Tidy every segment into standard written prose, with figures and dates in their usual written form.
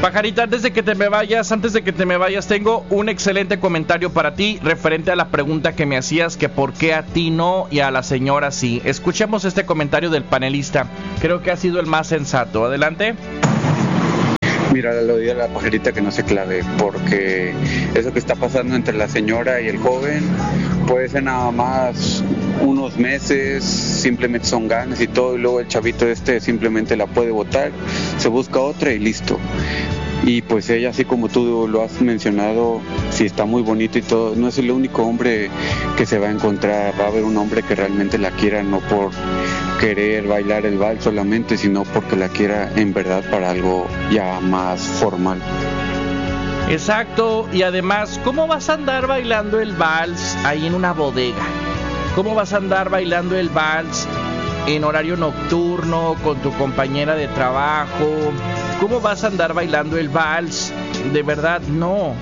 Pajarita, antes de que te me vayas, tengo un excelente comentario para ti referente a la pregunta que me hacías, que por qué a ti no y a la señora sí. Escuchemos este comentario del panelista. Creo que ha sido el más sensato. Adelante. Mira, le digo a la pajarita que no se clave, porque eso que está pasando entre la señora y el joven puede ser nada más unos meses, simplemente son ganas y todo, y luego el chavito simplemente la puede botar, se busca otra y listo. Y pues ella, así como tú lo has mencionado, sí está muy bonito y todo, no es el único hombre que se va a encontrar, va a haber un hombre que realmente la quiera, no por querer bailar el vals solamente, sino porque la quiera en verdad para algo ya más formal. Exacto, y además, ¿cómo vas a andar bailando el vals ahí en una bodega? ¿Cómo vas a andar bailando el vals en horario nocturno con tu compañera de trabajo? ¿Cómo vas a andar bailando el vals? De verdad, no.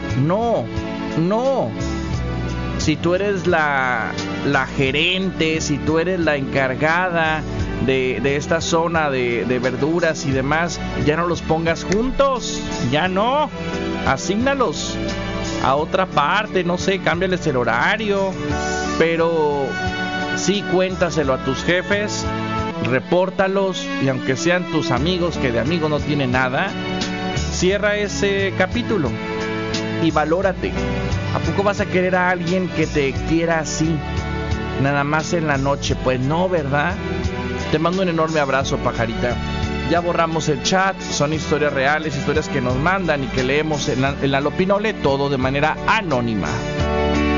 Si tú eres la gerente, si tú eres la encargada de esta zona de verduras y demás, ya no los pongas juntos, ya no. Asígnalos a otra parte, no sé, cámbiales el horario, pero sí cuéntaselo a tus jefes, repórtalos, y aunque sean tus amigos, que de amigo no tiene nada, cierra ese capítulo y valórate. ¿A poco vas a querer a alguien que te quiera así, nada más en la noche? Pues no, ¿verdad? Te mando un enorme abrazo, pajarita. Ya borramos el chat, son historias reales, historias que nos mandan y que leemos en la Lopinole, todo de manera anónima.